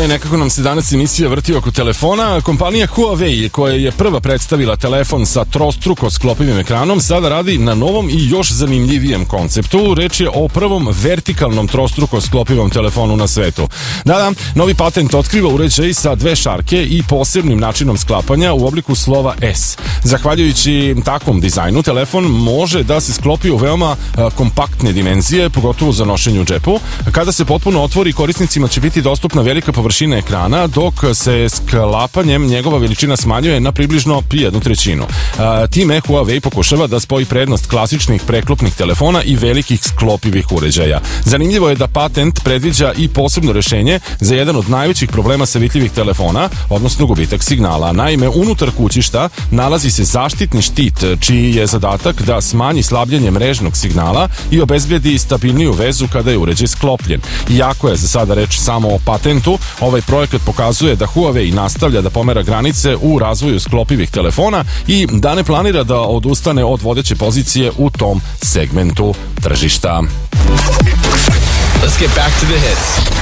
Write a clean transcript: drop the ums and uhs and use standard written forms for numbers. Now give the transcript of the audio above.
nekako nam se danas emisija vrti oko telefona. Kompanija Huawei, koja je prva predstavila telefon sa trostruko sklopivim ekranom, sada radi na novom i još zanimljivijem konceptu. Reč je o prvom vertikalnom trostruko sklopivom telefonu na svetu. Da, novi patent otkriva uređaj sa dve šarke i posebnim načinom sklapanja u obliku slova S. Zahvaljujući takvom dizajnu, telefon može da se sklopi u veoma kompaktne dimenzije, pogotovo za nošenje u džepu. Kada se potpuno otvori, korisnicima će biti dostupna velika površina ekrana, dok se sklapanjem njegova veličina smanjuje na približno 1/3. Time Huawei pokušava da spoji prednost klasičnih preklopnih telefona i velikih sklopivih uređaja. Zanimljivo je da patent predviđa i posebno rešenje za jedan od najvećih problema sa vitljivih telefona, odnosno gubitak signala. Naime, unutar kućišta nalazi se zaštitni štit, čiji je zadatak da smanji slabljenje mrežnog signala i obezbedi stabilniju vezu kada je uređaj sklopljen. Iako je za sada reč samo o patentu, ovaj projekat pokazuje da Huawei nastavlja da pomera granice u razvoju sklopivih telefona i da ne planira da odustane od vodeće pozicije u tom segmentu tržišta. Let's get back to the hits.